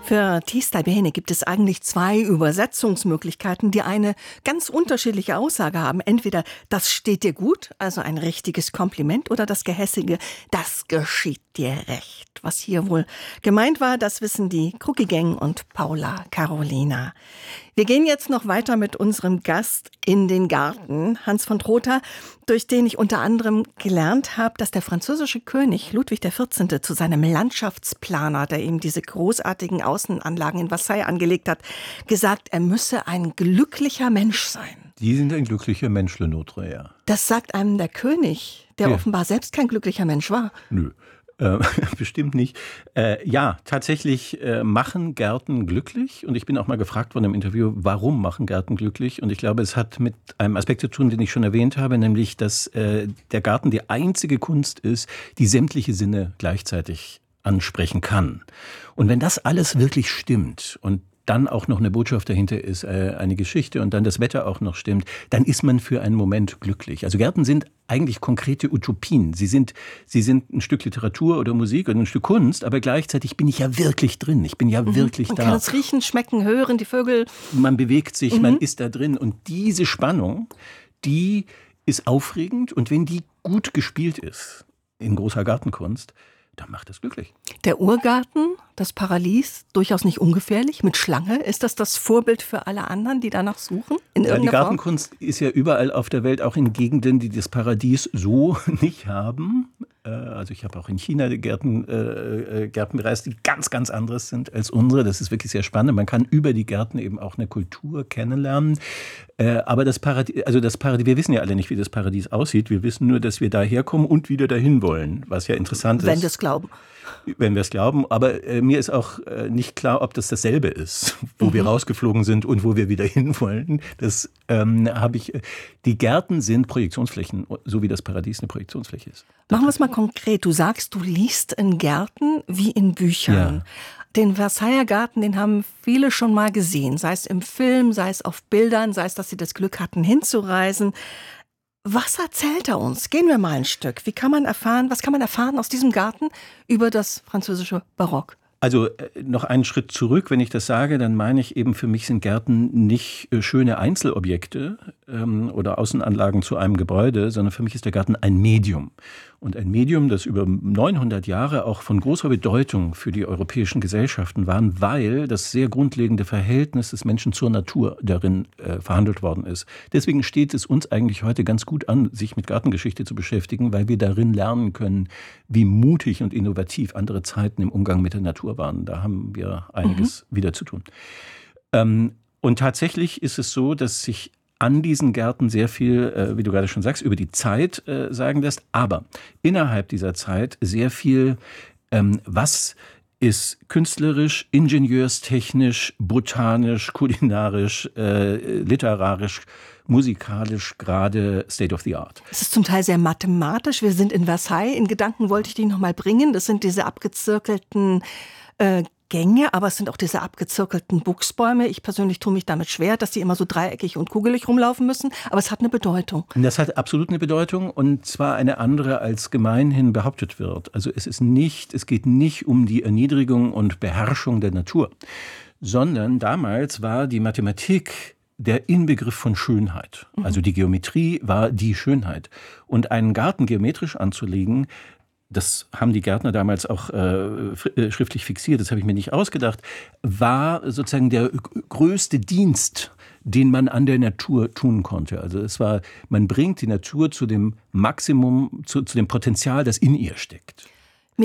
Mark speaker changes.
Speaker 1: Für Tistai Behene gibt es eigentlich zwei Übersetzungsmöglichkeiten, die eine ganz unterschiedliche Aussage haben. Entweder das steht dir gut, also ein richtiges Kompliment, oder das gehässige, das geschieht dir recht. Was hier wohl gemeint war, das wissen die Krucki Gang und Paula Carolina. Wir gehen jetzt noch weiter mit unserem Gast in den Garten, Hans von Trotha, durch den ich unter anderem gelernt habe, dass der französische König Ludwig XIV. Zu seinem Landschaftsplaner, der ihm diese großartigen Außenanlagen in Versailles angelegt hat, gesagt, er müsse ein glücklicher Mensch sein.
Speaker 2: Die sind ein glücklicher Mensch, Le Nôtre, ja.
Speaker 1: Das sagt einem der König, der offenbar selbst kein glücklicher Mensch war.
Speaker 2: Nö. Bestimmt nicht. Ja, tatsächlich machen Gärten glücklich. Und ich bin auch mal gefragt worden im Interview, warum machen Gärten glücklich? Und ich glaube, es hat mit einem Aspekt zu tun, den ich schon erwähnt habe, nämlich, dass der Garten die einzige Kunst ist, die sämtliche Sinne gleichzeitig ansprechen kann. Und wenn das alles wirklich stimmt und dann auch noch eine Botschaft dahinter ist, eine Geschichte und dann das Wetter auch noch stimmt, dann ist man für einen Moment glücklich. Also Gärten sind eigentlich konkrete Utopien. Sie sind ein Stück Literatur oder Musik oder ein Stück Kunst, aber gleichzeitig bin ich ja wirklich drin. Ich bin ja wirklich da.
Speaker 1: Man kann es riechen, schmecken, hören, die Vögel.
Speaker 2: Man bewegt sich, man ist da drin. Und diese Spannung, die ist aufregend. Und wenn die gut gespielt ist in großer Gartenkunst, dann macht es glücklich.
Speaker 1: Der Urgarten, das Paradies, durchaus nicht ungefährlich, mit Schlange. Ist das Vorbild für alle anderen, die danach suchen?
Speaker 2: Die Gartenkunst ist ja überall auf der Welt, auch in Gegenden, die das Paradies so nicht haben. Also ich habe auch in China Gärten bereist, die ganz, ganz anderes sind als unsere. Das ist wirklich sehr spannend. Man kann über die Gärten eben auch eine Kultur kennenlernen. Aber das Paradies, wir wissen ja alle nicht, wie das Paradies aussieht. Wir wissen nur, dass wir daher kommen und wieder dahin wollen, was ja interessant ist.
Speaker 1: Wenn wir es glauben.
Speaker 2: Wenn wir es glauben. Aber mir ist auch nicht klar, ob das dasselbe ist, wo wir rausgeflogen sind und wo wir wieder hinwollen. Die Gärten sind Projektionsflächen, so wie das Paradies eine Projektionsfläche ist.
Speaker 1: Machen wir es mal konkret. Du sagst, du liest in Gärten wie in Büchern. Ja. Den Versailler Garten, den haben viele schon mal gesehen. Sei es im Film, sei es auf Bildern, sei es, dass sie das Glück hatten, hinzureisen. Was erzählt er uns? Gehen wir mal ein Stück. Was kann man erfahren aus diesem Garten über das französische Barock?
Speaker 2: Also noch einen Schritt zurück, wenn ich das sage, dann meine ich eben, für mich sind Gärten nicht schöne Einzelobjekte oder Außenanlagen zu einem Gebäude, sondern für mich ist der Garten ein Medium. Und ein Medium, das über 900 Jahre auch von großer Bedeutung für die europäischen Gesellschaften war, weil das sehr grundlegende Verhältnis des Menschen zur Natur darin verhandelt worden ist. Deswegen steht es uns eigentlich heute ganz gut an, sich mit Gartengeschichte zu beschäftigen, weil wir darin lernen können, wie mutig und innovativ andere Zeiten im Umgang mit der Natur waren. Da haben wir einiges wieder zu tun. Und tatsächlich ist es so, dass sich an diesen Gärten sehr viel, wie du gerade schon sagst, über die Zeit sagen lässt, aber innerhalb dieser Zeit sehr viel, was ist künstlerisch, ingenieurstechnisch, botanisch, kulinarisch, literarisch, musikalisch gerade State of the Art.
Speaker 1: Es ist zum Teil sehr mathematisch. Wir sind in Versailles. In Gedanken wollte ich die noch mal bringen. Das sind diese abgezirkelten Gänge, aber es sind auch diese abgezirkelten Buchsbäume. Ich persönlich tue mich damit schwer, dass die immer so dreieckig und kugelig rumlaufen müssen, aber es hat eine Bedeutung.
Speaker 2: Das hat absolut eine Bedeutung, und zwar eine andere, als gemeinhin behauptet wird. Also es geht nicht um die Erniedrigung und Beherrschung der Natur, sondern damals war die Mathematik der Inbegriff von Schönheit. Also die Geometrie war die Schönheit. Und einen Garten geometrisch anzulegen, das haben die Gärtner damals auch schriftlich fixiert, das habe ich mir nicht ausgedacht, war sozusagen der größte Dienst, den man an der Natur tun konnte. Also man bringt die Natur zu dem Maximum, zu dem Potenzial, das in ihr steckt.